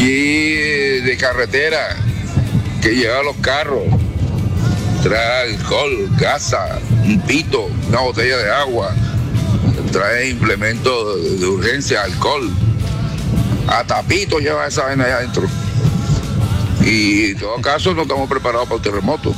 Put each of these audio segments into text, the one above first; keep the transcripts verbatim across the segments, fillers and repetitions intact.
Y de carretera, que lleva los carros, trae alcohol, gasa, un pito, una botella de agua, trae implementos de, de urgencia, alcohol, hasta pito lleva esa vaina allá adentro. Y en todo caso no estamos preparados para el terremoto.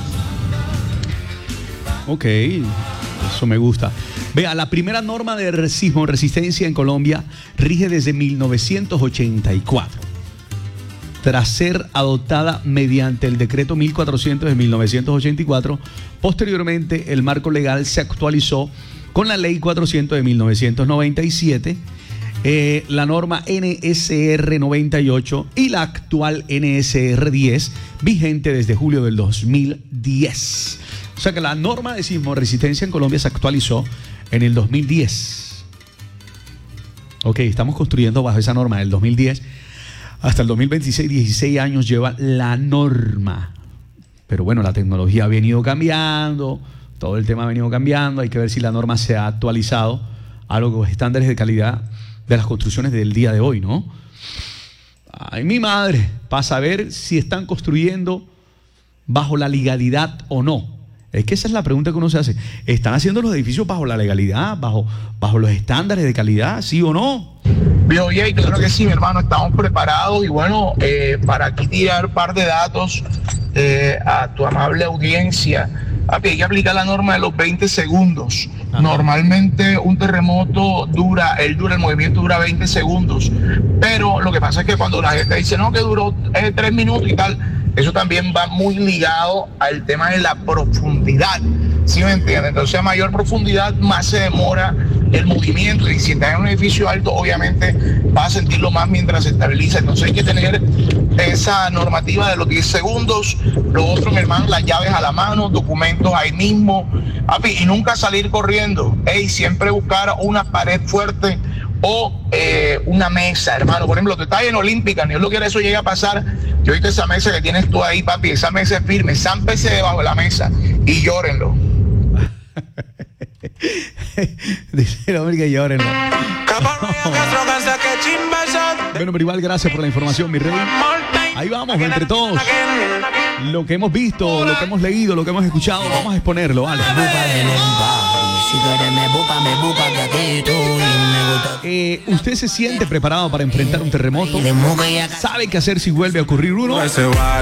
Ok, eso me gusta. Vea, la primera norma de sismo resistencia en Colombia rige desde mil novecientos ochenta y cuatro. Tras ser adoptada mediante el decreto mil cuatrocientos de mil novecientos ochenta y cuatro, posteriormente el marco legal se actualizó con la ley cuatrocientos de mil novecientos noventa y siete, eh, la norma N S R noventa y ocho y la actual N S R diez, vigente desde julio del dos mil diez. O sea que la norma de sismo resistencia en Colombia se actualizó en el dos mil diez. Ok, estamos construyendo bajo esa norma del dos mil diez. Hasta el dos mil veintiséis, dieciséis años lleva la norma. Pero bueno, la tecnología ha venido cambiando, todo el tema ha venido cambiando. Hay que ver si la norma se ha actualizado a los estándares de calidad de las construcciones del día de hoy, ¿no? Ay, mi madre, para saber si están construyendo bajo la legalidad o no. Es que esa es la pregunta que uno se hace. ¿Están haciendo los edificios bajo la legalidad, bajo, bajo los estándares de calidad, sí o no? Viejo Jay, claro que sí, mi hermano, estamos preparados y bueno, eh, para aquí tirar un par de datos eh, a tu amable audiencia. Papi, hay que aplicar la norma de los veinte segundos. Ajá. Normalmente un terremoto dura, él dura, el movimiento dura veinte segundos, pero lo que pasa es que cuando la gente dice, no, que duró eh, tres minutos y tal, eso también va muy ligado al tema de la profundidad, ¿sí me entiendes? Entonces a mayor profundidad más se demora el movimiento, y si estás en un edificio alto obviamente vas a sentirlo más mientras se estabiliza. Entonces hay que tener esa normativa de los diez segundos. Lo otro, mi hermano, las llaves a la mano, documentos ahí mismo, papi, y nunca salir corriendo. Ey, siempre buscar una pared fuerte o eh, una mesa, hermano. Por ejemplo, tú estás en Olímpica, ni Dios lo quiera, eso llega a pasar. Yo he visto esa mesa que tienes tú ahí, papi, esa mesa es firme, zámpese debajo de la mesa y llórenlo. Dice el hombre que llórenlo. Bueno, pero igual gracias por la información, mi rey. Ahí vamos, entre todos. Lo que hemos visto, lo que hemos leído, lo que hemos escuchado, vamos a exponerlo, ¿vale? Eh, ¿Usted se siente preparado para enfrentar un terremoto? ¿Sabe qué hacer si vuelve a ocurrir uno?